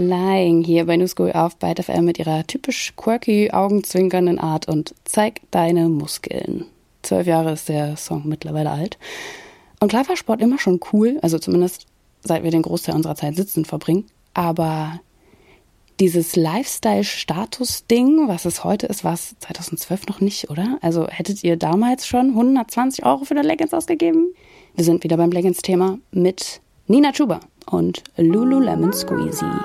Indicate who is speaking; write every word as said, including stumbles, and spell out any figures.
Speaker 1: Lying hier bei New School auf Byte F M mit ihrer typisch quirky, augenzwinkernden Art und Zeig deine Muskeln. Zwölf Jahre ist der Song mittlerweile alt. Und klar war Sport immer schon cool, also zumindest seit wir den Großteil unserer Zeit sitzend verbringen. Aber dieses Lifestyle-Status-Ding, was es heute ist, war es zweitausendzwölf noch nicht, oder? Also hättet ihr damals schon hundertzwanzig Euro für eine Leggings ausgegeben? Wir sind wieder beim Leggings-Thema mit Nina Chuba und Lululemon Squeezy.